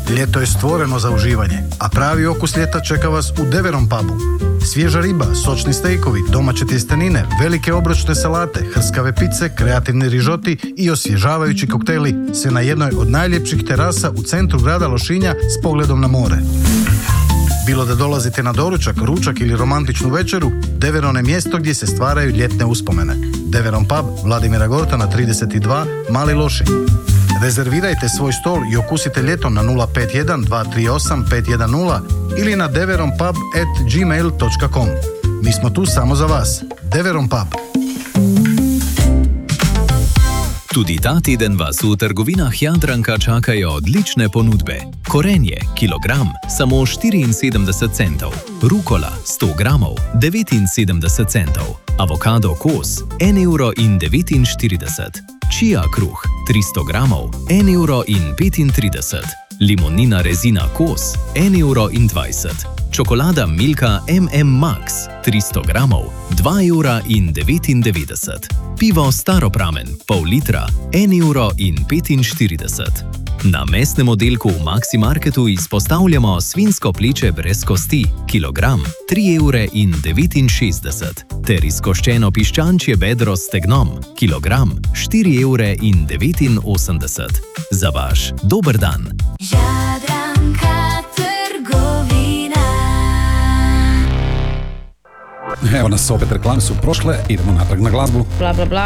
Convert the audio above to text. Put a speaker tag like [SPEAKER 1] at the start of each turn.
[SPEAKER 1] Ljeto je stvoreno za uživanje, a pravi okus ljeta čeka vas u Deveron pubu. Svježa riba, sočni stejkovi, domaće tjestenine, velike obročne salate, hrskave pice, kreativni rižoti i osvježavajući koktejli se na jednoj od najljepših terasa u centru grada Lošinja s pogledom na more. Bilo da dolazite na doručak, ručak ili romantičnu večeru, Deveron je mjesto gdje se stvaraju ljetne uspomene. Deveron pub, Vladimira Gortana 32, Mali Lošinj. Rezervirajte svoj stol i okusite ljeto na 051 238 510 ili na deveronpub@gmail.com. Mi smo tu samo za vas. Deveron pub.
[SPEAKER 2] Tudi ta teden vas v trgovinah Jadranka čakajo odlične ponudbe. Korenje, kilogram, samo 74 centov. Rukola, 100 gramov, 79 centov. Avokado kos, 1,49 €. Čija kruh, 300 gramov, 1,35 €. Limonina rezina kos, 1,20 €. Čokolada Milka Max, 300 gramov, 2,99 €. Pivo Staropramen, pol litra, 1,45 €. Na mesnem oddelku v Maxi Marketu izpostavljamo svinjsko pleče brez kosti, kilogram, 3,69 € ter izkoščeno piščančje bedro s stegnom, kilogram, 4,89 €. Za vaš dober dan.
[SPEAKER 3] Jadranka trgovina.
[SPEAKER 4] Evo nas opet, reklame su prošle, idemo natrag na glazbu.
[SPEAKER 5] Bla bla bla.